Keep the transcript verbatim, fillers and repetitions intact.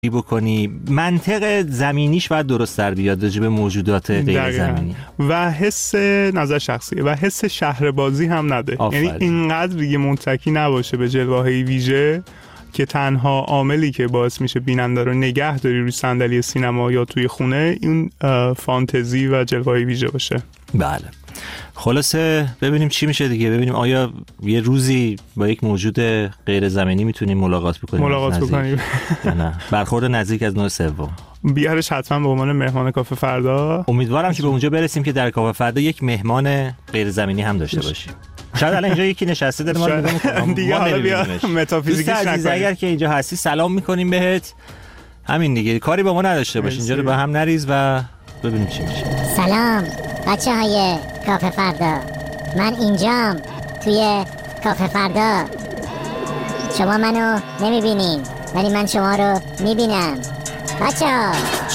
بکنی، منطق زمینیش باید درست در بیاد راجع به موجودات غیر زمینی و حس نظر شخصیه و حس شهر بازی هم نده. آفرین. یعنی اینقدر دیگه متکی نباشه به جلوه‌های ویژه که تنها عاملی که باعث میشه بیننده رو نگه داری روی صندلی سینما یا توی خونه این فانتزی و جلوه‌های ویژه باشه. بله. خلاصه ببینیم چی میشه دیگه، ببینیم آیا یه روزی با یک موجود غیر زمینی میتونیم ملاقات بکنیم ملاقات بکنیم نه برخورد نزدیک از نوع سوم. بیارش حتما به عنوان مهمان کافه فردا. امیدوارم که به اونجا برسیم که در کافه فردا یک مهمان غیر زمینی هم داشته باشیم. شاید الان اینجا یکی نشسته داره ما رو نگاه می‌کنه دیگه، حالا بیا متافیزیکش نکنیم. اگر که اینجا هستی سلام میکنیم بهت، همین دیگه، کاری با ما نداشته باش، اینجا رو به هم نریز و ببینیم چی میشه. سلام بچه های کافه فردا، من اینجام توی کافه فردا. شما منو نمیبینین ولی من شما رو میبینم بچه ها.